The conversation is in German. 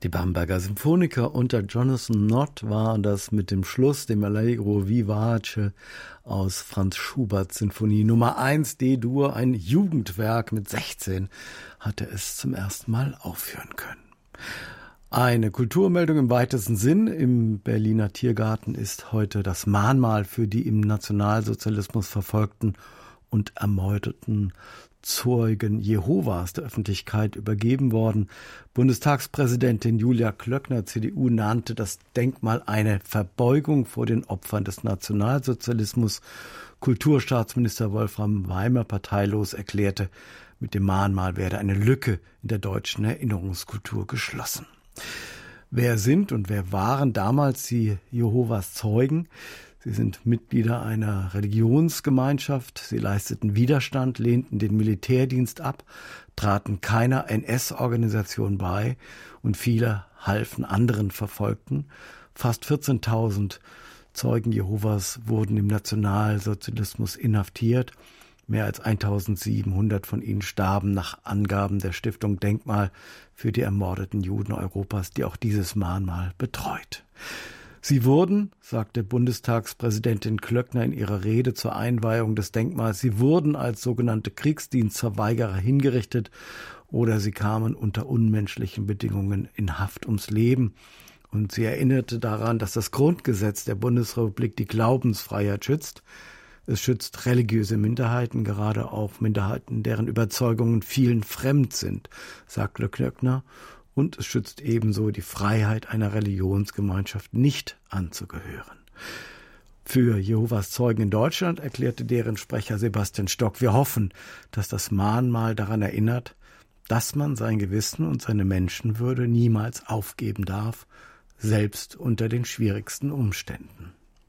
Die Bamberger Symphoniker unter Jonathan Nott war das mit dem Schluss, dem Allegro Vivace aus Franz Schuberts Sinfonie Nummer 1 D-Dur, ein Jugendwerk. Mit 16 hatte es zum ersten Mal aufführen können. Eine Kulturmeldung im weitesten Sinn. Im Berliner Tiergarten ist heute das Mahnmal für die im Nationalsozialismus verfolgten und ermordeten Zeugen Jehovas der Öffentlichkeit übergeben worden. Bundestagspräsidentin Julia Klöckner, CDU, nannte das Denkmal eine Verbeugung vor den Opfern des Nationalsozialismus. Kulturstaatsminister Wolfram Weimer parteilos erklärte, mit dem Mahnmal werde eine Lücke in der deutschen Erinnerungskultur geschlossen. Wer sind und wer waren damals die Jehovas Zeugen? Sie sind Mitglieder einer Religionsgemeinschaft. Sie leisteten Widerstand, lehnten den Militärdienst ab, traten keiner NS-Organisation bei und viele halfen anderen Verfolgten. Fast 14.000 Zeugen Jehovas wurden im Nationalsozialismus inhaftiert. Mehr als 1.700 von ihnen starben nach Angaben der Stiftung Denkmal für die ermordeten Juden Europas, die auch dieses Mahnmal betreut. Sie wurden, sagte Bundestagspräsidentin Klöckner in ihrer Rede zur Einweihung des Denkmals, sie wurden als sogenannte Kriegsdienstverweigerer hingerichtet oder sie kamen unter unmenschlichen Bedingungen in Haft ums Leben. Und sie erinnerte daran, dass das Grundgesetz der Bundesrepublik die Glaubensfreiheit schützt. Es schützt religiöse Minderheiten, gerade auch Minderheiten, deren Überzeugungen vielen fremd sind, sagte Klöckner. Und es schützt ebenso die Freiheit einer Religionsgemeinschaft nicht anzugehören. Für Jehovas Zeugen in Deutschland erklärte deren Sprecher Sebastian Stock: Wir hoffen, dass das Mahnmal daran erinnert, dass man sein Gewissen und seine Menschenwürde niemals aufgeben darf, selbst unter den schwierigsten Umständen.